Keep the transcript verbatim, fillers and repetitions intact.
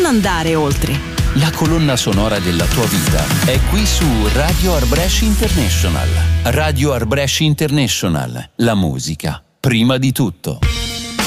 non andare oltre. La colonna sonora della tua vita è qui su Radio Arbresh International. Radio Arbresh International, la musica prima di tutto.